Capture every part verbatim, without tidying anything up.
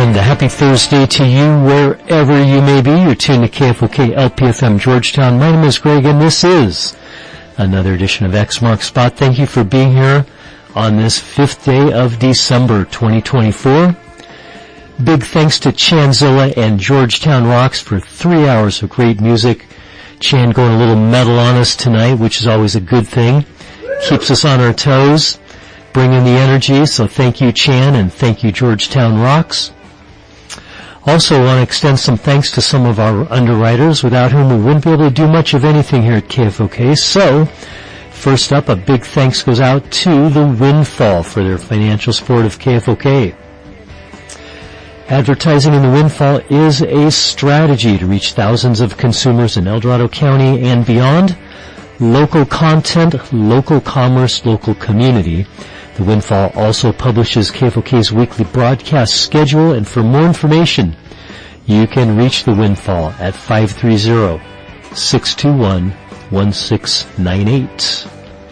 And a happy Thursday to you wherever you may be. You're tuned to K F O K L P F M Georgetown. My name is Greg, and this is another edition of X Marks Spot. Thank you for being here on this fifth day of December twenty twenty-four. Big thanks to Chanzilla and Georgetown Rocks for three hours of great music. Chan going a little metal on us tonight, which is always a good thing. Keeps us on our toes, bringing the energy. So thank you, Chan, and thank you, Georgetown Rocks. Also want to extend some thanks to some of our underwriters, without whom we wouldn't be able to do much of anything here at K F O K. So, first up, a big thanks goes out to the Windfall for their financial support of K F O K. Advertising in the Windfall is a strategy to reach thousands of consumers in El Dorado County and beyond. Local content, local commerce, local community. The Windfall also publishes K F O K's weekly broadcast schedule, and for more information, you can reach the Windfall at five three zero, six two one, one six nine eight.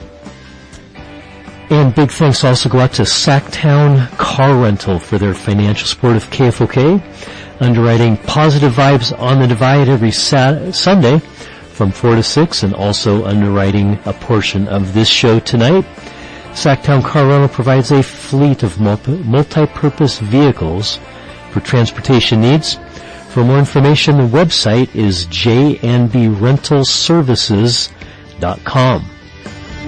And big thanks also go out to Sacktown Car Rental for their financial support of K F O K, underwriting Positive Vibes on the Divide every Saturday, Sunday from four to six, and also underwriting a portion of this show tonight. Sacktown Car Rental provides a fleet of multi- multi-purpose vehicles for transportation needs. For more information, the website is j n b rental services dot com.